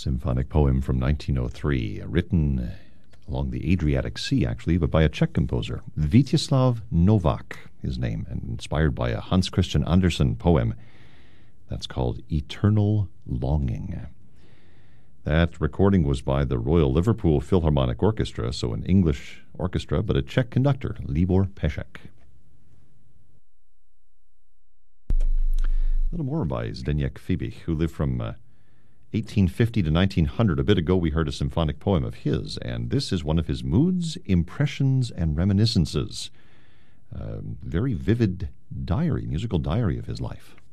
Symphonic poem from 1903, written along the Adriatic Sea, actually, but by a Czech composer, Vítězslav Novák, his name, and inspired by a Hans Christian Andersen poem that's called Eternal Longing. That recording was by the Royal Liverpool Philharmonic Orchestra, so an English orchestra, but a Czech conductor, Libor Pešek. A little more by Zdeněk Fibich, who lived from 1850 to 1900. A bit ago we heard a symphonic poem of his, and this is one of his moods, impressions, and reminiscences. Very vivid diary, musical diary of his life.